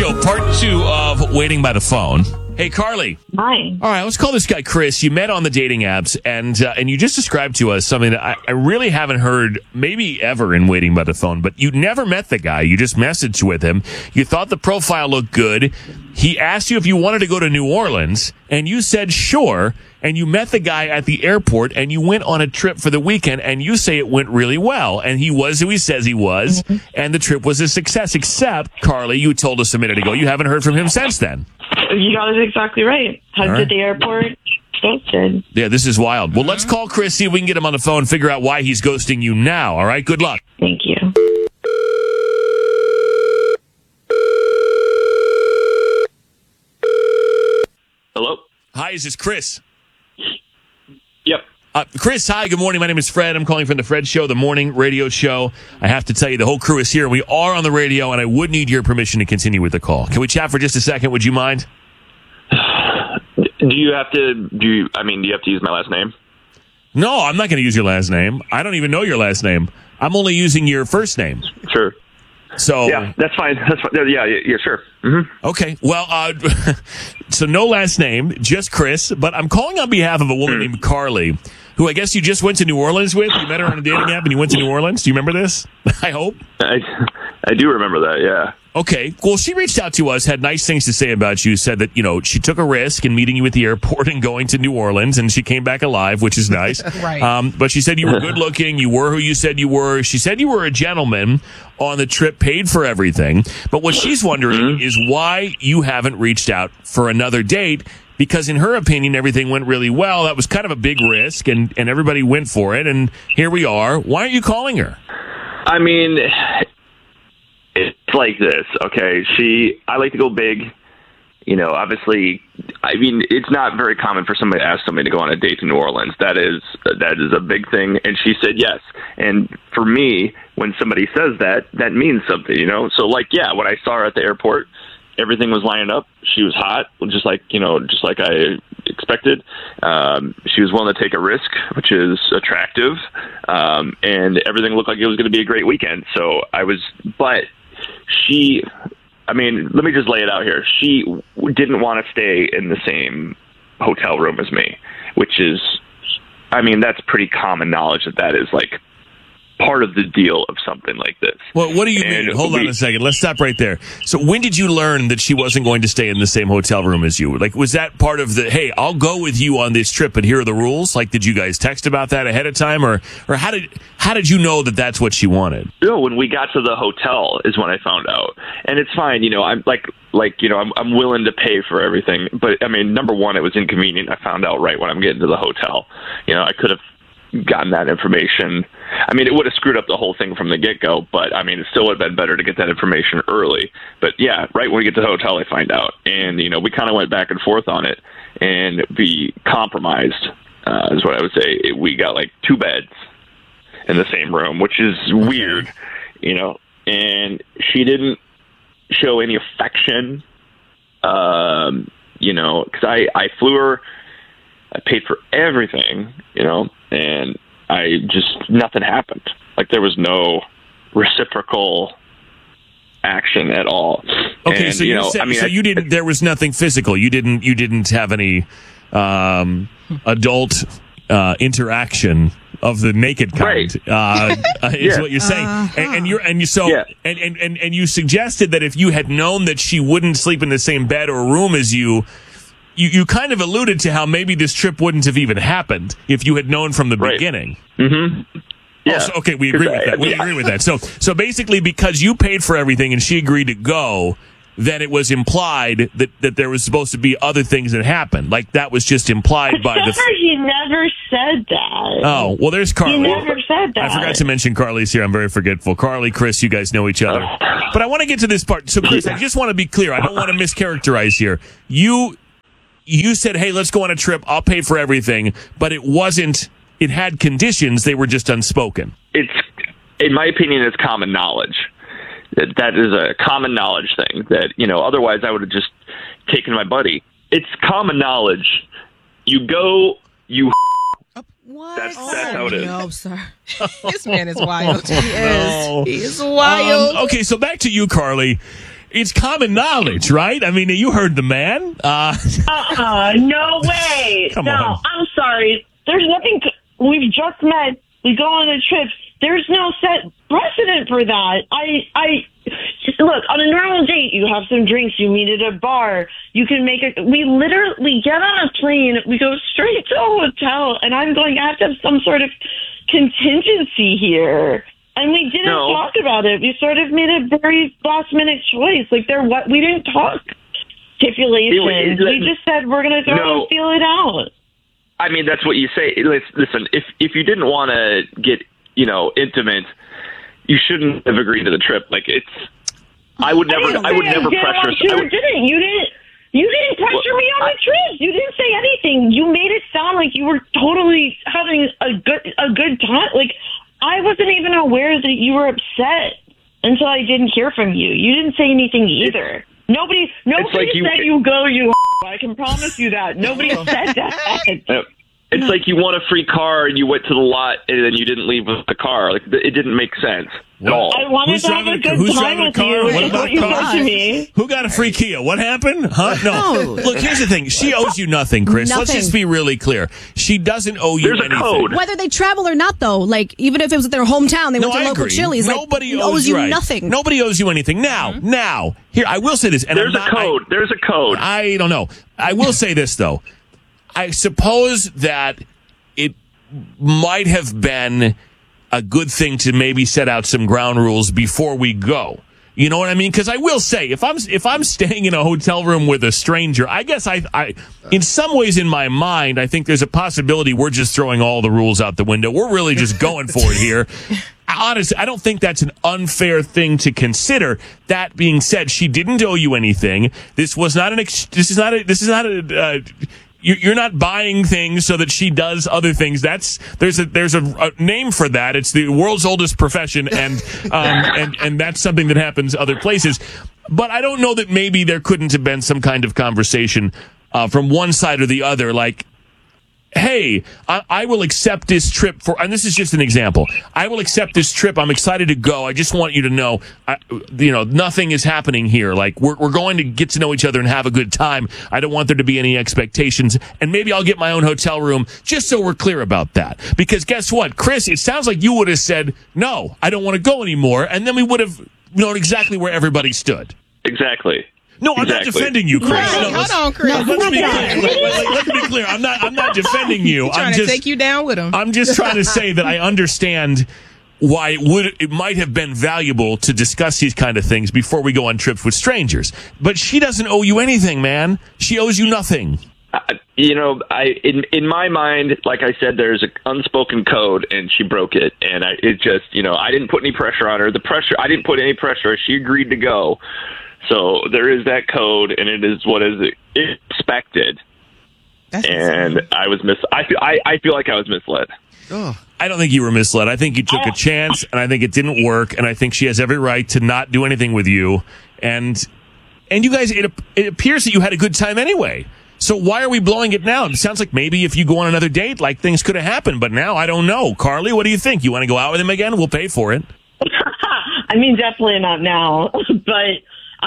Show, part 2 of Waiting by the Phone. Hey, Carly. Hi. All right, let's call this guy Chris. You met on the dating apps, and you just described to us something that I really haven't heard maybe ever in Waiting by the Phone, but you never met the guy. You just messaged with him. You thought the profile looked good. He asked you if you wanted to go to New Orleans, and you said sure, and you met the guy at the airport, and you went on a trip for the weekend, and you say it went really well, and he was who he says he was, and the trip was a success, except, Carly, you told us a minute ago, you haven't heard from him since then. You got it exactly right. Hugged at the airport, ghosted. Yeah, this is wild. Well, let's call Chris, see if we can get him on the phone, figure out why he's ghosting you now, all right? Good luck. Thank you. Hello? Hi, is this Chris? Yep. Chris, hi, good morning. My name is Fred. I'm calling from the Fred Show, the morning radio show. I have to tell you, the whole crew is here. We are on the radio, and I would need your permission to continue with the call. Can we chat for just a second? Would you mind? Do you have to use my last name? No, I'm not going to use your last name. I don't even know your last name. I'm only using your first name. Sure. So yeah, that's fine. That's fine. Yeah, sure. Mm-hmm. Okay. Well, so no last name, just Chris. But I'm calling on behalf of a woman named Carly, who I guess you just went to New Orleans with. You met her on a dating app, and you went to New Orleans. Do you remember this? I hope. I do remember that. Yeah. Okay. Well, she reached out to us, had nice things to say about you, said that, she took a risk in meeting you at the airport and going to New Orleans, and she came back alive, which is nice. Right. But she said you were good looking. You were who you said you were. She said you were a gentleman on the trip, paid for everything. But what she's wondering is why you haven't reached out for another date, because in her opinion, everything went really well. That was kind of a big risk, and everybody went for it. And here we are. Why aren't you calling her? I mean, it's like this, okay? I like to go big. Obviously, I mean, it's not very common for somebody to ask somebody to go on a date to New Orleans. That is a big thing. And she said yes. And for me, when somebody says that, that means something, So, when I saw her at the airport, everything was lining up. She was hot, just like I expected. She was willing to take a risk, which is attractive. And everything looked like it was going to be a great weekend. So let me just lay it out here. She didn't want to stay in the same hotel room as me, which is, that's pretty common knowledge that is like part of the deal of something like this. Well, what do you mean? Hold on a second. Let's stop right there. So when did you learn that she wasn't going to stay in the same hotel room as you? Like, was that part of the, hey, I'll go with you on this trip, but here are the rules? Like, did you guys text about that ahead of time, or how did you know that that's what she wanted? No, when we got to the hotel is when I found out. And it's fine, I'm I'm willing to pay for everything. But number one, it was inconvenient. I found out right when I'm getting to the hotel. I could have gotten that information. It would have screwed up the whole thing from the get-go, but it still would have been better to get that information early. But yeah, right when we get to the hotel, I find out. And, we kind of went back and forth on it, and we compromised, is what I would say. We got like 2 beds in the same room, which is weird, and she didn't show any affection, because I flew her, I paid for everything, and nothing happened. Like, there was no reciprocal action at all. Okay, and, so you didn't. There was nothing physical. You didn't have any adult interaction of the naked kind. Right. Is what you're saying. And you suggested that if you had known that she wouldn't sleep in the same bed or room as you. You kind of alluded to how maybe this trip wouldn't have even happened if you had known from the beginning. Mm-hmm. Yeah. Oh, okay, we agree with that. We agree with that. So basically, because you paid for everything and she agreed to go, then it was implied that there was supposed to be other things that happened. Like, that was just implied by the... He never said that. Oh, well, there's Carly. He never said that. I forgot to mention Carly's here. I'm very forgetful. Carly, Chris, you guys know each other. But I want to get to this part. So, Chris, I just want to be clear. I don't want to mischaracterize here. You said, hey, let's go on a trip. I'll pay for everything. But it wasn't, it had conditions. They were just unspoken. It's, in my opinion, it's common knowledge. That is a common knowledge thing that, otherwise I would have just taken my buddy. It's common knowledge. You go, what? That's how it is. No, sir. This man is wild. He is wild. Okay, so back to you, Carly. It's common knowledge, right? I mean, you heard the man. No way. Come no, on. I'm sorry. There's nothing. We've just met. We go on a trip. There's no set precedent for that. I look, on a normal date, you have some drinks, you meet at a bar, you can we literally get on a plane, we go straight to a hotel, and I'm going, I have to have some sort of contingency here. And we didn't talk about it. We sort of made a very last minute choice. Like we didn't talk stipulations. We just said we're going to go and feel it out. I mean, that's what you say. Listen, if you didn't want to get, intimate, you shouldn't have agreed to the trip. Like I would never pressure. You didn't pressure me on the trip. You didn't say anything. You made it sound like you were totally having a good time. Like I wasn't even aware that you were upset until I didn't hear from you. You didn't say anything either. Nobody said you go. I can promise you that. Nobody said that. It's like you want a free car and you went to the lot and then you didn't leave with the car. Like it didn't make sense at all. I wanted to have a good time with you. What about you said to me. Who got a free Kia? What happened? Huh? No. Look, here's the thing. She owes you nothing, Chris. Nothing. Let's just be really clear. She doesn't owe you anything. There's a code. Whether they travel or not, though, like even if it was their hometown, they went to I local agree. Chili's. Nobody owes you right. nothing. Nobody owes you anything. Now, here I will say this. And There's a code. There's a code. I don't know. I will say this though. I suppose that it might have been a good thing to maybe set out some ground rules before we go. You know what I mean? Because I will say, if I'm staying in a hotel room with a stranger, I guess I in some ways in my mind, I think there's a possibility we're just throwing all the rules out the window. We're really just going for it here. Honestly, I don't think that's an unfair thing to consider. That being said, she didn't owe you anything. This is not a you're not buying things so that she does other things. There's a name for that. It's the world's oldest profession, and that's something that happens other places. But I don't know that maybe there couldn't have been some kind of conversation from one side or the other, like, hey, I will accept this trip and this is just an example. I will accept this trip. I'm excited to go. I just want you to know, nothing is happening here. Like we're going to get to know each other and have a good time. I don't want there to be any expectations. And maybe I'll get my own hotel room just so we're clear about that. Because guess what, Chris, it sounds like you would have said, no, I don't want to go anymore. And then we would have known exactly where everybody stood. Exactly. No, I'm not defending you, Chris. Right. Hold on, Chris. Let's be clear. Let's be clear. I'm not defending you. I'm trying to take you down with him. I'm just trying to say that I understand why it might have been valuable to discuss these kind of things before we go on trips with strangers. But she doesn't owe you anything, man. She owes you nothing. In my mind, like I said, there's an unspoken code, and she broke it. And I didn't put any pressure on her. I didn't put any pressure. She agreed to go. So there is that code, and it is what is expected. And I was I feel like I was misled. Oh. I don't think you were misled. I think you took a chance, and I think it didn't work, and I think she has every right to not do anything with you. And you guys, it appears that you had a good time anyway. So why are we blowing it now? It sounds like maybe if you go on another date, like things could have happened. But now I don't know. Carly, what do you think? You want to go out with him again? We'll pay for it. I mean, definitely not now, but.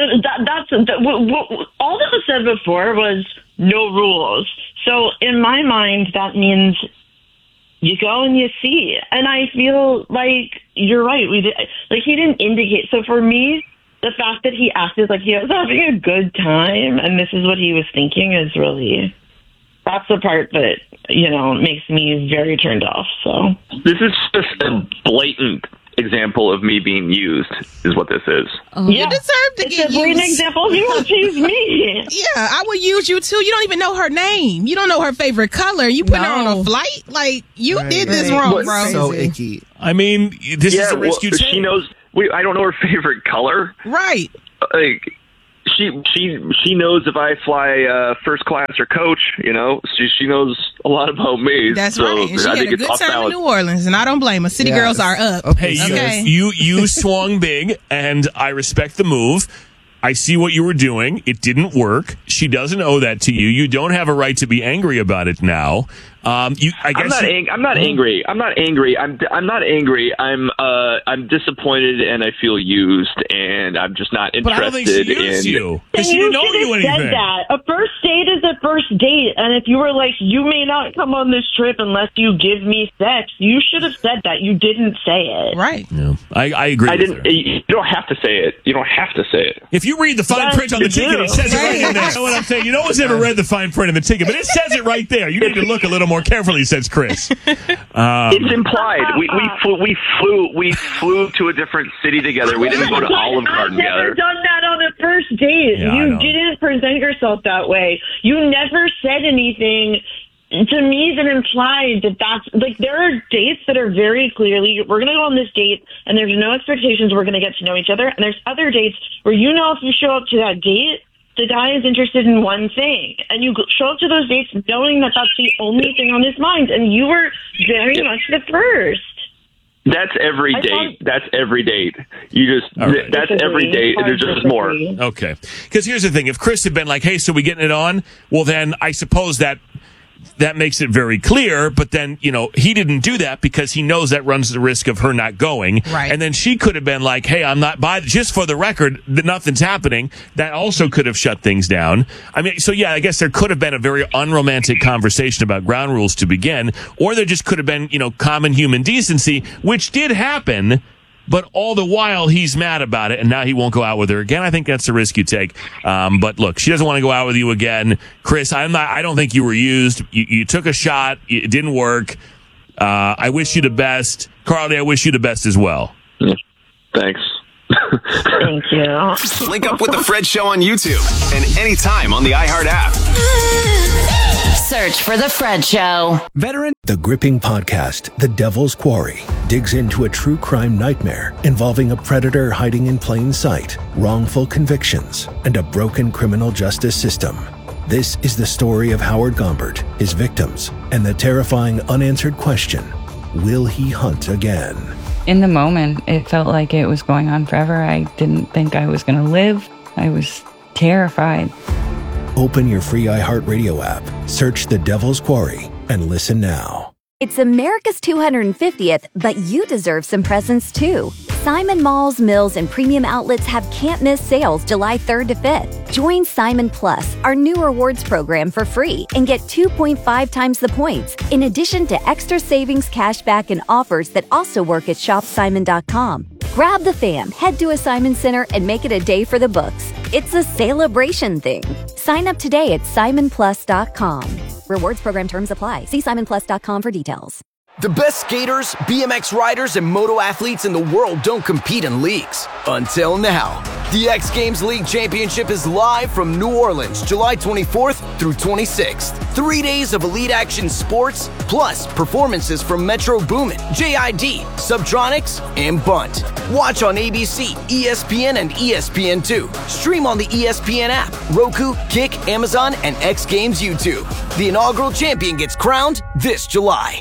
All that was said before was no rules. So in my mind, that means you go and you see. And I feel like you're right. He didn't indicate. So for me, the fact that he acted like he was having a good time and this is what he was thinking is really, that's the part that, makes me very turned off. So this is just a blatant example of me being used is what this is. You deserve to get used. It's an example of you want to use me. Yeah, I would use you too. You don't even know her name. You don't know her favorite color. You put her on a flight. Like, you did this wrong, bro. So icky. I mean, this is a risk you take. She knows. I don't know her favorite color. Right. Like, she knows if I fly first class or coach. She knows a lot about me. That's right. And she had a good time in New Orleans, and I don't blame her. City girls are up. Hey, you swung big, and I respect the move. I see what you were doing. It didn't work. She doesn't owe that to you. You don't have a right to be angry about it now. I guess I'm not angry. I'm not angry. I'm disappointed, and I feel used, and I'm just not interested. But I don't think she used you because she didn't know you anything. Said that. A first date is a first date, and if you were like, you may not come on this trip unless you give me sex, you should have said that. You didn't say it. Right. Yeah, I agree. You don't have to say it. You don't have to say it. If you read the fine print on the ticket, it says it right in there. You know what I'm saying? You know one's ever read the fine print in the ticket, but it says it right there. You need to look a little more carefully, says Chris. It's implied. We flew to a different city together. We didn't go to Olive Garden together. I've never done that on a first date. Yeah, you didn't present yourself that way. You never said anything to me that implied that's like, there are dates that are very clearly, we're going to go on this date and there's no expectations, we're going to get to know each other. And there's other dates where you know if you show up to that date, the guy is interested in one thing, and you show up to those dates knowing that that's the only thing on his mind, and you were very much the first. That's every date. That's every date. That's every date. There's just more. Okay. Because here's the thing. If Chris had been like, hey, so we getting it on? Well, then I suppose that makes it very clear. But then, he didn't do that because he knows that runs the risk of her not going. Right. And then she could have been like, hey, I'm not just for the record, nothing's happening. That also could have shut things down. I mean, so yeah, I guess there could have been a very unromantic conversation about ground rules to begin, or there just could have been, common human decency, which did happen. But all the while, he's mad about it, and now he won't go out with her again. I think that's the risk you take. But look, she doesn't want to go out with you again. Chris, I don't think you were used. You took a shot. It didn't work. I wish you the best. Carly, I wish you the best as well. Yeah. Thanks. Thank you. Link up with The Fred Show on YouTube and anytime on the iHeart app. Search for The Fred Show. The gripping podcast, The Devil's Quarry, digs into a true crime nightmare involving a predator hiding in plain sight, wrongful convictions, and a broken criminal justice system. This is the story of Howard Gombert, his victims, and the terrifying unanswered question, will he hunt again? In the moment, it felt like it was going on forever. I didn't think I was going to live. I was terrified. Open your free iHeartRadio app, search The Devil's Quarry, and listen now. It's America's 250th, but you deserve some presents too. Simon Malls, Mills, and Premium Outlets have can't-miss sales July 3rd to 5th. Join Simon Plus, our new rewards program, for free and get 2.5 times the points, in addition to extra savings, cashback, and offers that also work at shopsimon.com. Grab the fam, head to a Simon Center, and make it a day for the books. It's a celebration thing. Sign up today at simonplus.com. Rewards program terms apply. See simonplus.com for details. The best skaters, BMX riders, and moto athletes in the world don't compete in leagues. Until now. The X Games League Championship is live from New Orleans, July 24th through 26th. 3 days of elite action sports, plus performances from Metro Boomin, JID, Subtronics, and Bunt. Watch on ABC, ESPN, and ESPN2. Stream on the ESPN app, Roku, Kick, Amazon, and X Games YouTube. The inaugural champion gets crowned this July.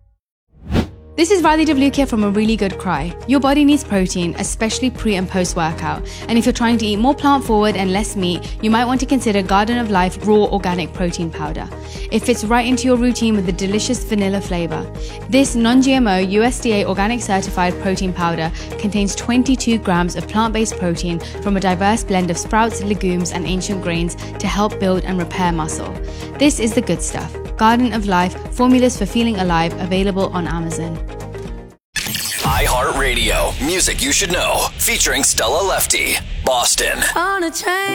This is Riley DeVlukia from A Really Good Cry. Your body needs protein, especially pre- and post-workout. And if you're trying to eat more plant-forward and less meat, you might want to consider Garden of Life Raw Organic Protein Powder. It fits right into your routine with a delicious vanilla flavor. This non-GMO, USDA organic certified protein powder contains 22 grams of plant-based protein from a diverse blend of sprouts, legumes, and ancient grains to help build and repair muscle. This is the good stuff. Garden of Life, formulas for feeling alive, available on Amazon. iHeartRadio, music you should know, featuring Stella Lefty, Boston. On a train.